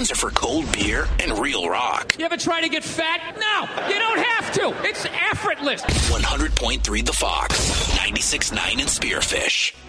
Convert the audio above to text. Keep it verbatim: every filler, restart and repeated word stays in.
answer for cold beer and real rock. You ever try to get fat? No, you don't have to. It's effortless. one hundred point three The Fox, ninety-six point nine in Spearfish.